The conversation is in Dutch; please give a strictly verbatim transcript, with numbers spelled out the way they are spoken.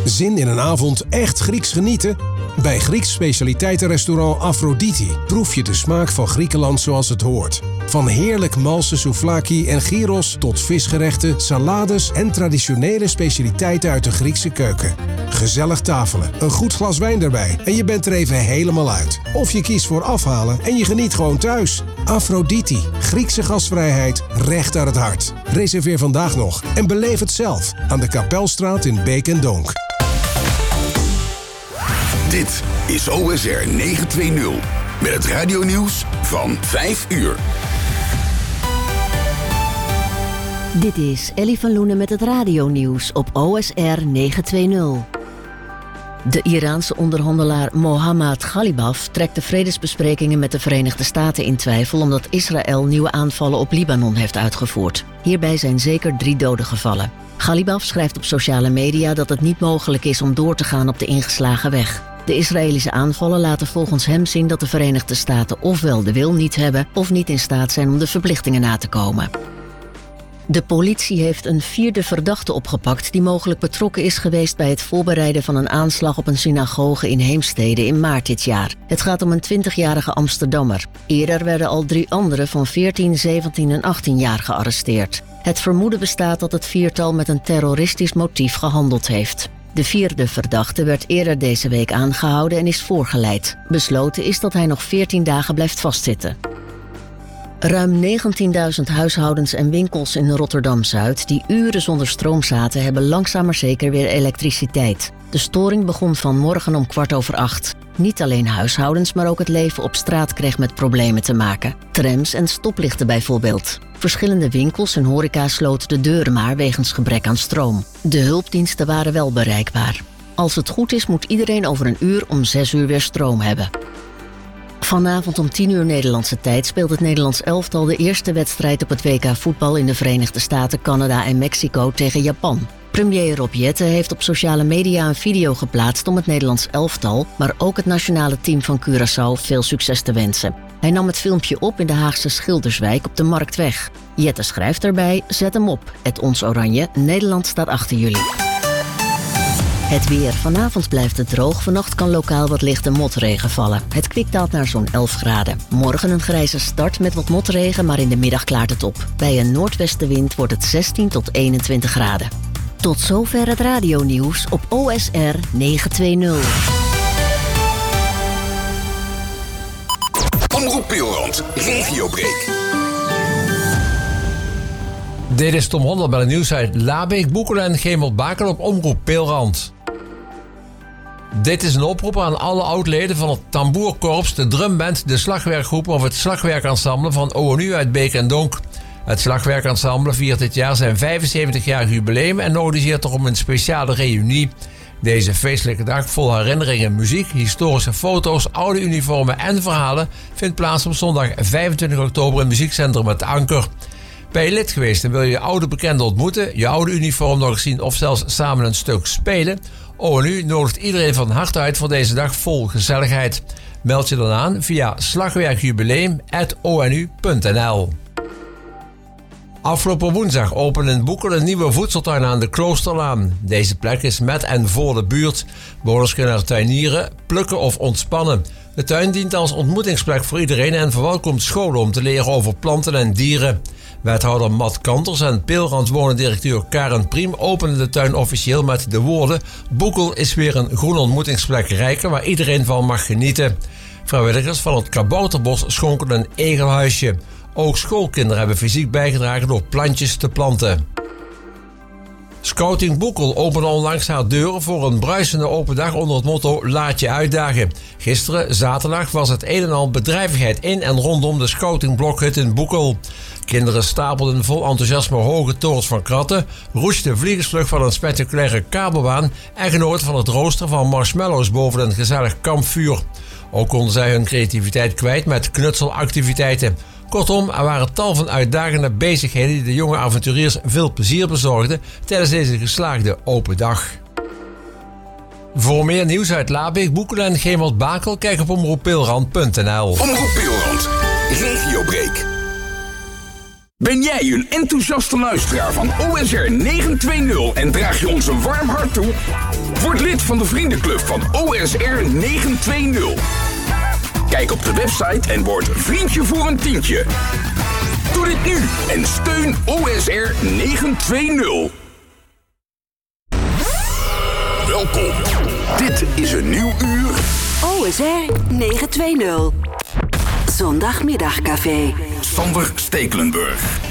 Zin in een avond echt Grieks genieten? Bij Grieks specialiteitenrestaurant Aphrodite proef je de smaak van Griekenland zoals het hoort. Van heerlijk malse souvlaki en gyros tot visgerechten, salades en traditionele specialiteiten uit de Griekse keuken. Gezellig tafelen, een goed glas wijn erbij en je bent er even helemaal uit. Of je kiest voor afhalen en je geniet gewoon thuis. Aphrodite, Griekse gastvrijheid, recht uit het hart. Reserveer vandaag nog en beleef het zelf aan de Kapelstraat in Beek en Donk. Dit is O S R negenhonderdtwintig met het radionieuws van vijf uur. Dit is Ellie van Loenen met het radionieuws op O S R negenhonderdtwintig. De Iraanse onderhandelaar Mohammad Ghalibaf trekt de vredesbesprekingen met de Verenigde Staten in twijfel omdat Israël nieuwe aanvallen op Libanon heeft uitgevoerd. Hierbij zijn zeker drie doden gevallen. Ghalibaf schrijft op sociale media dat het niet mogelijk is om door te gaan op de ingeslagen weg. De Israëlische aanvallen laten volgens hem zien dat de Verenigde Staten ofwel de wil niet hebben of niet in staat zijn om de verplichtingen na te komen. De politie heeft een vierde verdachte opgepakt die mogelijk betrokken is geweest bij het voorbereiden van een aanslag op een synagoge in Heemstede in maart dit jaar. Het gaat om een twintigjarige Amsterdammer. Eerder werden al drie anderen van veertien, zeventien en achttien jaar gearresteerd. Het vermoeden bestaat dat het viertal met een terroristisch motief gehandeld heeft. De vierde verdachte werd eerder deze week aangehouden en is voorgeleid. Besloten is dat hij nog veertien dagen blijft vastzitten. Ruim negentienduizend huishoudens en winkels in Rotterdam-Zuid die uren zonder stroom zaten, hebben langzaam maar zeker weer elektriciteit. De storing begon vanmorgen om kwart over acht. Niet alleen huishoudens, maar ook het leven op straat kreeg met problemen te maken. Trams en stoplichten bijvoorbeeld. Verschillende winkels en horeca sloten de deuren maar wegens gebrek aan stroom. De hulpdiensten waren wel bereikbaar. Als het goed is, moet iedereen over een uur om zes uur weer stroom hebben. Vanavond om tien uur Nederlandse tijd speelt het Nederlands elftal de eerste wedstrijd op het W K voetbal in de Verenigde Staten, Canada en Mexico tegen Japan. Premier Rob Jetten heeft op sociale media een video geplaatst om het Nederlands elftal, maar ook het nationale team van Curaçao veel succes te wensen. Hij nam het filmpje op in de Haagse Schilderswijk op de Marktweg. Jetten schrijft erbij: zet hem op, het Ons Oranje, Nederland staat achter jullie. Het weer. Vanavond blijft het droog. Vannacht kan lokaal wat lichte motregen vallen. Het kwik daalt naar zo'n elf graden. Morgen een grijze start met wat motregen, maar in de middag klaart het op. Bij een noordwestenwind wordt het zestien tot eenentwintig graden. Tot zover het radionieuws op O S R negenhonderdtwintig. Omroep Peelrand, regiobreak. Dit is Tom Hondel bij het nieuws uit Labeek, Boekelen en Gemel-Bakel op Omroep Peelrand. Dit is een oproep aan alle oud-leden van het tamboerkorps, de drumband, de slagwerkgroep of het slagwerkensemble van O N U uit Beek en Donk. Het slagwerkensemble viert dit jaar zijn vijfenzeventigjarig jubileum en organiseert erom een speciale reunie. Deze feestelijke dag vol herinneringen, muziek, historische foto's, oude uniformen en verhalen vindt plaats op zondag vijfentwintig oktober in het muziekcentrum Het Anker. Ben je lid geweest en wil je je oude bekenden ontmoeten, je oude uniform nog eens zien of zelfs samen een stuk spelen? O N U nodigt iedereen van harte uit voor deze dag vol gezelligheid. Meld je dan aan via slagwerkjubileum apenstaartje o n u punt n l. Afgelopen woensdag opende in Boekelen een nieuwe voedseltuin aan de Kloosterlaan. Deze plek is met en voor de buurt. Bewoners kunnen er tuinieren, plukken of ontspannen. De tuin dient als ontmoetingsplek voor iedereen en verwelkomt scholen om te leren over planten en dieren. Wethouder Matt Kanters en Peelrand wonendirecteur Karen Priem openden de tuin officieel met de woorden: Boekel is weer een groene ontmoetingsplek rijker waar iedereen van mag genieten. Vrijwilligers van het Kabouterbos schonken een egelhuisje. Ook schoolkinderen hebben fysiek bijgedragen door plantjes te planten. Scouting Boekel opende onlangs haar deuren voor een bruisende open dag onder het motto Laat je uitdagen. Gisteren, zaterdag, was het een en al bedrijvigheid in en rondom de scoutingblokhut in Boekel. Kinderen stapelden vol enthousiasme hoge torens van kratten, roesden vliegensvlug van een spectaculaire kabelbaan en genoten van het rooster van marshmallows boven een gezellig kampvuur. Ook konden zij hun creativiteit kwijt met knutselactiviteiten. Kortom, er waren tal van uitdagende bezigheden die de jonge avonturiers veel plezier bezorgden tijdens deze geslaagde open dag. Voor meer nieuws uit Labeek, Boekelen en Gemel-Bakel, kijk op omroep peelrand punt n l. Omroep Peelrand, regiobreak. Ben jij een enthousiaste luisteraar van O S R negenhonderdtwintig en draag je ons een warm hart toe? Word lid van de vriendenclub van O S R negenhonderdtwintig. Kijk op de website en word vriendje voor een tientje. Doe dit nu en steun O S R negenhonderdtwintig. Welkom. Dit is een nieuw uur. O S R negenhonderdtwintig. Zondagmiddagcafé. Sander Stekelenburg.